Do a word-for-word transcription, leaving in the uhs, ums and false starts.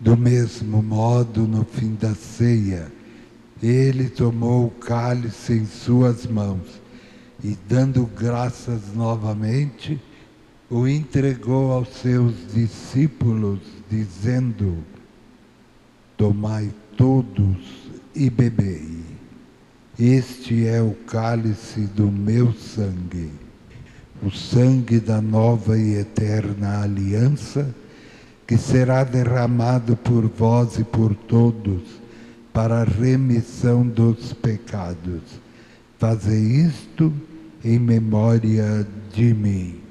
Do mesmo modo, no fim da ceia, ele tomou o cálice em suas mãos e, dando graças novamente, o entregou aos seus discípulos, dizendo: tomai todos e bebei. Este é o cálice do meu sangue, o sangue da nova e eterna aliança, que será derramado por vós e por todos para a remissão dos pecados. Fazei isto em memória de mim.